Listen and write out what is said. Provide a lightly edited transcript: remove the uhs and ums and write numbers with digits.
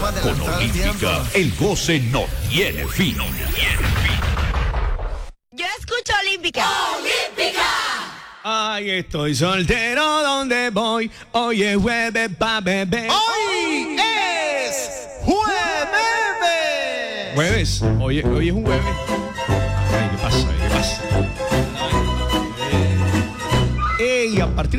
Con Olímpica, el goce no tiene fin. Yo escucho Olímpica. ¡Olímpica! Ay, estoy soltero donde voy. Hoy es jueves pa' beber. ¡Hoy es jueves! Jueves. Hoy es un jueves. Ay, ¿qué pasa? ¿Qué pasa? Ey, a partir